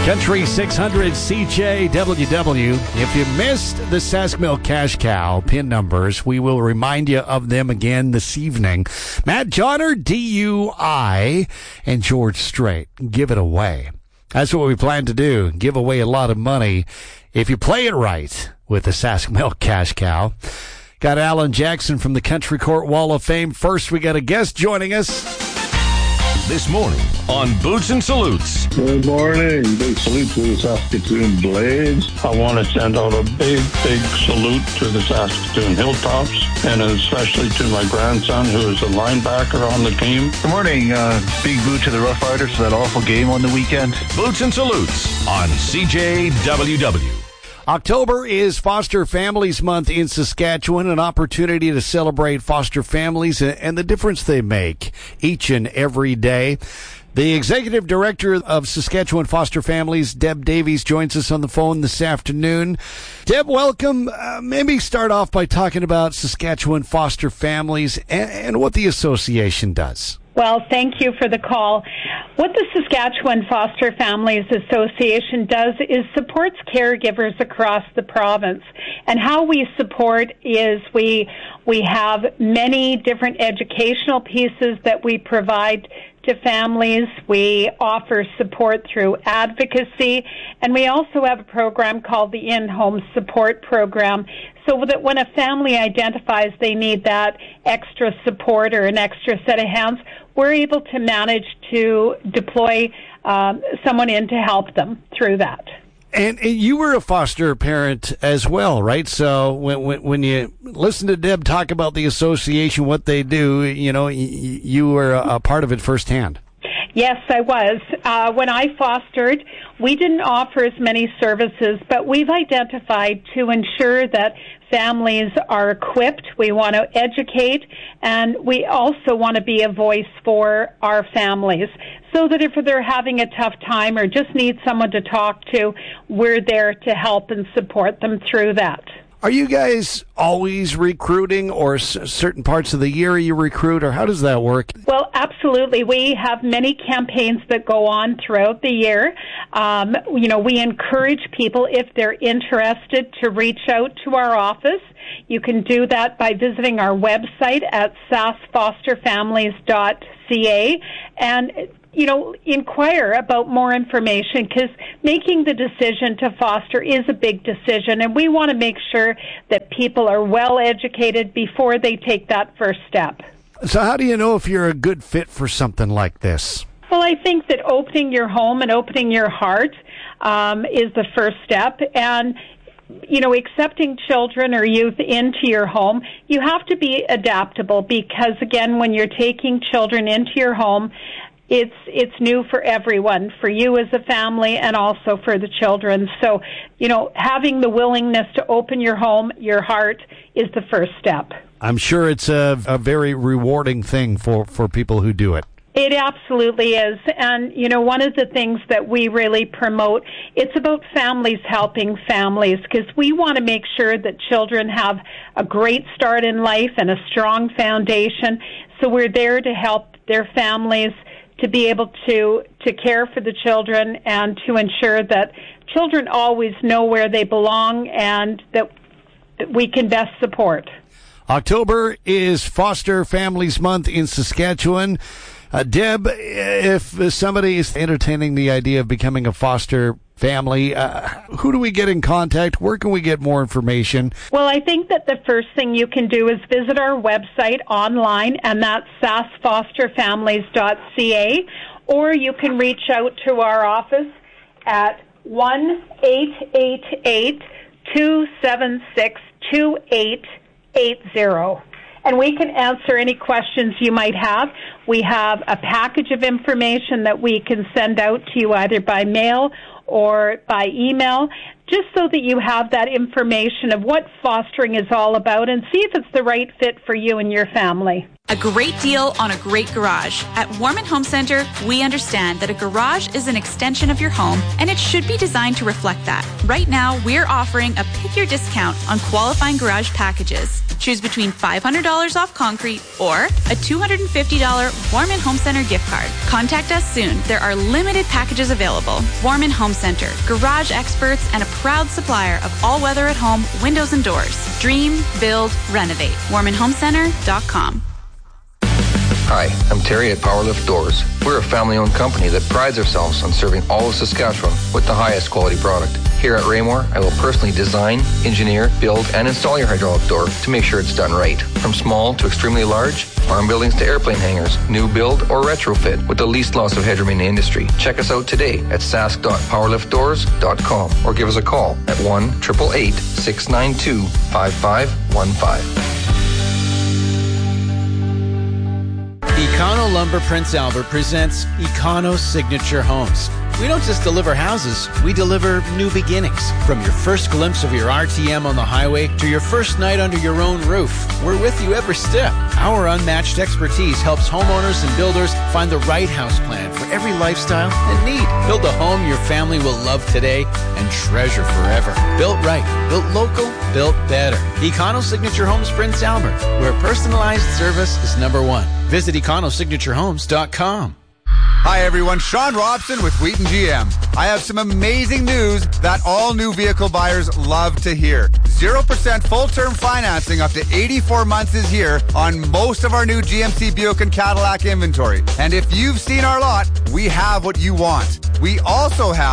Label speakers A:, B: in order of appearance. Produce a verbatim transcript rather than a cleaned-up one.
A: Country six hundred C J W W. If you missed the Saskmill Cash Cow pin numbers, we will remind you of them again this evening. Matt Johnner, D U I, and George Strait. Give it away. That's what we plan to do. Give away a lot of money if you play it right with the Saskmill Cash Cow. Got Alan Jackson from the Country Court Wall of Fame. First, we got a guest joining us.
B: This morning on Boots and Salutes.
C: Good morning. Big salute to the Saskatoon Blades. I want to send out a big, big salute to the Saskatoon Hilltops, and especially to my grandson, who is a linebacker on the team.
D: Good morning. Uh, big boot to the Rough Riders for that awful game on the weekend.
B: Boots and Salutes on C J W W.
A: October is Foster Families Month in Saskatchewan, an opportunity to celebrate foster families and the difference they make each and every day. The Executive Director of Saskatchewan Foster Families, Deb Davies, joins us on the phone this afternoon. Deb, welcome. Uh, maybe start off by talking about Saskatchewan Foster Families and, and what the association does.
E: Well, thank you for the call. What the Saskatchewan Foster Families Association does is supports caregivers across the province. And how we support is we we have many different educational pieces that we provide to families. We offer support through advocacy, and we also have a program called the In-Home Support Program, so that when a family identifies they need that extra support or an extra set of hands, we're able to manage to deploy um, someone in to help them through that.
A: And, and you were a foster parent as well, right? So when, when when you listen to Deb talk about the association, what they do, you know, y- you were a, a part of it firsthand.
E: Yes, I was. Uh, when I fostered, we didn't offer as many services, but we've identified to ensure that families are equipped. We want to educate, and we also want to be a voice for our families so that if they're having a tough time or just need someone to talk to, we're there to help and support them through that.
A: Are you guys always recruiting, or s- certain parts of the year you recruit, or how does that work?
E: Well, absolutely. We have many campaigns that go on throughout the year. Um, you know, we encourage people, if they're interested, to reach out to our office. You can do that by visiting our website at sas foster families dot c a and you know, inquire about more information, because making the decision to foster is a big decision, and we want to make sure that people are well educated before they take that first step.
A: So how do you know if you're a good fit for something like this?
E: Well, I think that opening your home and opening your heart um, is the first step, and you know, accepting children or youth into your home, you have to be adaptable, because again, when you're taking children into your home, It's it's new for everyone, for you as a family and also for the children. So, you know, having the willingness to open your home, your heart, is the first step.
A: I'm sure it's a, a very rewarding thing for, for people who do it.
E: It absolutely is. And, you know, one of the things that we really promote, it's about families helping families, because we want to make sure that children have a great start in life and a strong foundation. So we're there to help their families to be able to, to care for the children and to ensure that children always know where they belong and that, that we can best support.
A: October is Foster Families Month in Saskatchewan. Uh, Deb, if somebody is entertaining the idea of becoming a foster family, uh, who do we get in contact? Where can we get more information?
E: Well, I think that the first thing you can do is visit our website online, and that's sas foster families dot c a, or you can reach out to our office at one eight eight eight, two seven six, two eight eight zero. And we can answer any questions you might have. We have a package of information that we can send out to you either by mail or by email, just so that you have that information of what fostering is all about and see if it's the right fit for you and your family.
F: A great deal on a great garage. At Warman Home Center, we understand that a garage is an extension of your home, and it should be designed to reflect that. Right now, we're offering a pick your discount on qualifying garage packages. Choose between five hundred dollars off concrete or a two hundred fifty dollars Warman Home Center gift card. Contact us soon. There are limited packages available. Warman Home Center, garage experts and a proud supplier of all weather at home windows and doors. Dream, build, renovate. warman home center dot com.
G: Hi, I'm Terry at Powerlift Doors. We're a family-owned company that prides ourselves on serving all of Saskatchewan with the highest quality product. Here at Raymore, I will personally design, engineer, build, and install your hydraulic door to make sure it's done right. From small to extremely large, farm buildings to airplane hangars, new build or retrofit with the least loss of headroom in the industry. Check us out today at sask dot powerlift doors dot com or give us a call at one eight eight eight, six nine two, five five one five.
H: Econo Lumber Prince Albert presents Econo Signature Homes. We don't just deliver houses, we deliver new beginnings. From your first glimpse of your R T M on the highway to your first night under your own roof, we're with you every step. Our unmatched expertise helps homeowners and builders find the right house plan for every lifestyle and need. Build a home your family will love today and treasure forever. Built right, built local, built better. Econo Signature Homes Prince Albert, where personalized service is number one. Visit econo signature homes dot com.
I: Hi everyone, Sean Robson with Wheaton G M. I have some amazing news that all new vehicle buyers love to hear. zero percent full-term financing up to eighty-four months is here on most of our new G M C, Buick, and Cadillac inventory. And if you've seen our lot, we have what you want. We also have